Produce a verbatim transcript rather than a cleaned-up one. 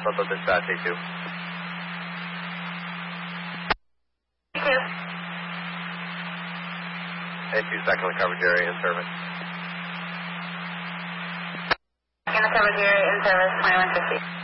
Local Dispatch, A two. two. A two, second in the coverage area in service. In the coverage area in service, twenty-one fifty.